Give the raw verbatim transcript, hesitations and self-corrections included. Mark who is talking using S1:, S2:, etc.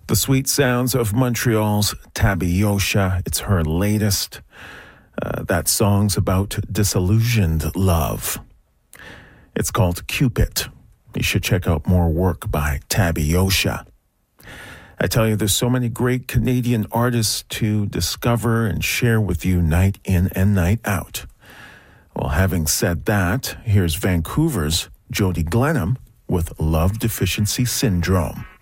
S1: The sweet sounds of Montreal's Tabby Yosha. It's her latest. Uh, that song's about disillusioned love. It's called Cupid. You should check out more work by Tabby Yosha. I tell you, there's so many great Canadian artists to discover and share with you night in and night out. Well, having said that, here's Vancouver's Jody Glenham with Love Deficiency Syndrome.